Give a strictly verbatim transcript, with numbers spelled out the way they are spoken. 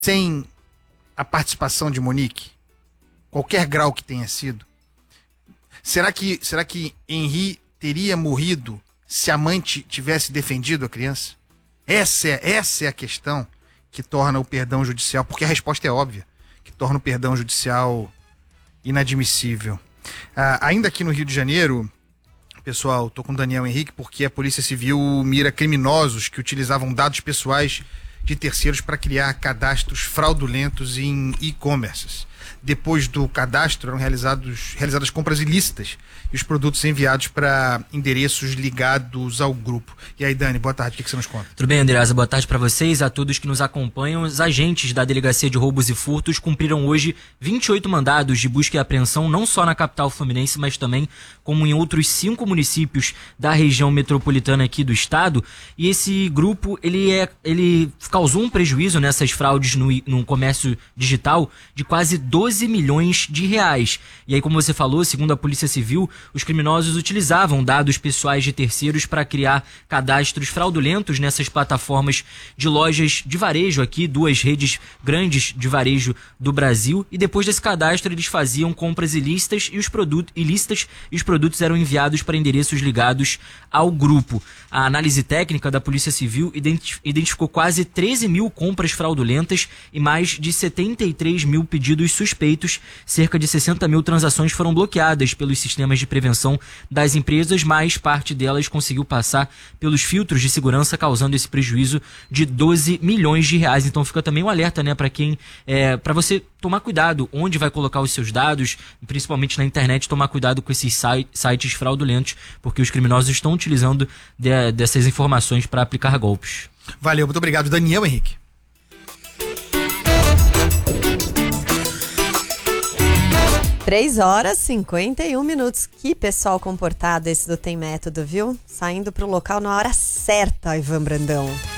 sem a participação de Monique? Qualquer grau que tenha sido. Será que, será que Henri teria morrido se a mãe tivesse defendido a criança? Essa é, essa é a questão que torna o perdão judicial, porque a resposta é óbvia, que torna o perdão judicial inadmissível. Ah, ainda aqui no Rio de Janeiro, pessoal, tô com o Daniel Henrique, porque a Polícia Civil mira criminosos que utilizavam dados pessoais de terceiros para criar cadastros fraudulentos em e-commerces. Depois do cadastro, eram realizados, realizadas compras ilícitas e os produtos enviados para endereços ligados ao grupo. E aí, Dani, boa tarde, o que, que você nos conta? Tudo bem, Andreasa, boa tarde para vocês, a todos que nos acompanham. Os agentes da Delegacia de Roubos e Furtos cumpriram hoje vinte e oito mandados de busca e apreensão, não só na capital fluminense, mas também como em outros cinco municípios da região metropolitana aqui do estado. E esse grupo, ele, é, ele causou um prejuízo nessas fraudes no, no comércio digital de quase doze milhões de reais. E aí, como você falou, segundo a Polícia Civil, os criminosos utilizavam dados pessoais de terceiros para criar cadastros fraudulentos nessas plataformas de lojas de varejo aqui, duas redes grandes de varejo do Brasil, e depois desse cadastro eles faziam compras ilícitas e os produtos ilícitas e os produtos eram enviados para endereços ligados ao grupo. A análise técnica da Polícia Civil identi- identificou quase treze mil compras fraudulentas e mais de setenta e três mil pedidos suspeitos. Cerca de sessenta mil transações foram bloqueadas pelos sistemas de prevenção das empresas, mas parte delas conseguiu passar pelos filtros de segurança, causando esse prejuízo de doze milhões de reais. Então fica também um alerta, né, para quem, é, para você tomar cuidado onde vai colocar os seus dados, principalmente na internet, tomar cuidado com esses sites fraudulentos, porque os criminosos estão utilizando de, dessas informações para aplicar golpes. Valeu, muito obrigado, Daniel Henrique. três horas e cinquenta e um minutos. Que pessoal comportado esse do Tem Método, viu? Saindo pro local na hora certa, Ivan Brandão.